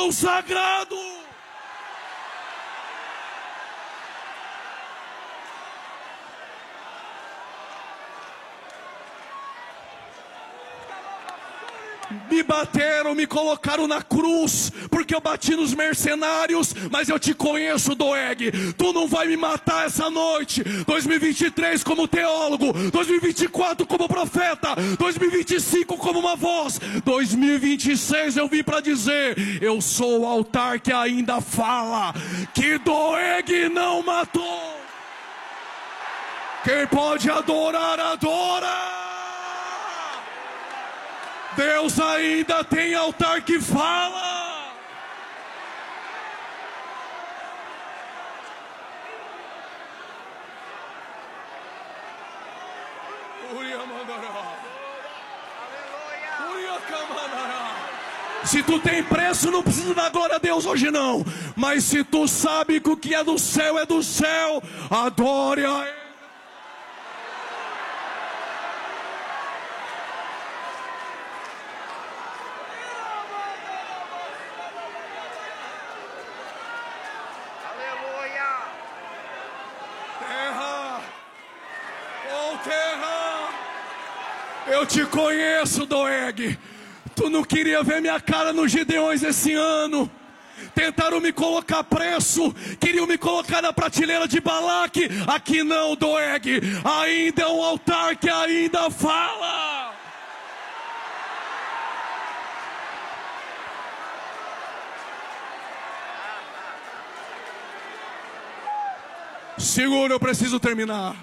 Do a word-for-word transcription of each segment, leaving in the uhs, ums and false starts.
pão sagrado. Me bateram, me colocaram na cruz, porque eu bati nos mercenários, mas eu te conheço, Doeg. Tu não vai me matar essa noite. dois mil e vinte e três como teólogo, dois mil e vinte e quatro como profeta, dois mil e vinte e cinco como uma voz, dois mil e vinte e seis eu vim para dizer: eu sou o altar que ainda fala, que Doeg não matou. Quem pode adorar, adora. Deus ainda tem altar que fala. Se tu tem preço, não precisa dar glória a Deus hoje não. Mas se tu sabe que o que é do céu é do céu, adore a Ele. Eu te conheço, Doeg. Tu não queria ver minha cara nos Gideões esse ano. Tentaram me colocar preço, queriam me colocar na prateleira de Balaque. Aqui não, Doeg. Ainda é um altar que ainda fala. Segura, eu preciso terminar.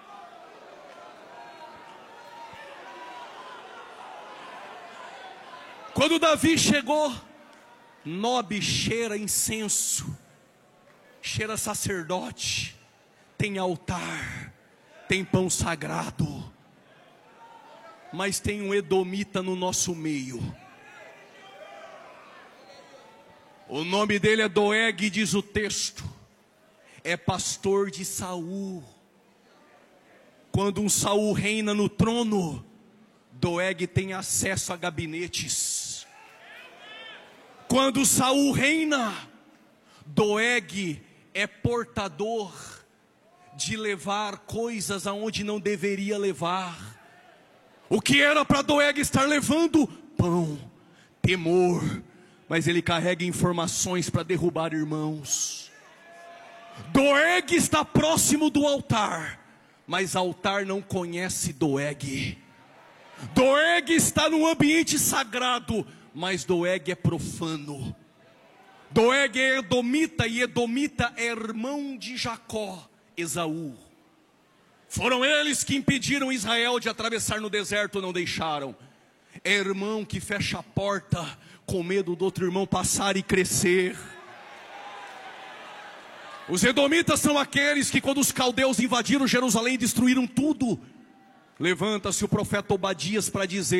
Quando Davi chegou, Nobe cheira incenso, cheira sacerdote, tem altar, tem pão sagrado, mas tem um edomita no nosso meio. O nome dele é Doeg, diz o texto, é pastor de Saul. Quando um Saul reina no trono, Doeg tem acesso a gabinetes. Quando Saul reina, Doeg é portador de levar coisas aonde não deveria levar. O que era para Doeg estar levando? Pão, temor, mas ele carrega informações para derrubar irmãos. Doeg está próximo do altar, mas altar não conhece Doeg. Doeg está num ambiente sagrado, mas Doeg é profano. Doeg é edomita, e edomita é irmão de Jacó, Esaú. Foram eles que impediram Israel de atravessar no deserto, não deixaram. É irmão que fecha a porta com medo do outro irmão passar e crescer. Os edomitas são aqueles que, quando os caldeus invadiram Jerusalém e destruíram tudo, levanta-se o profeta Obadias para dizer: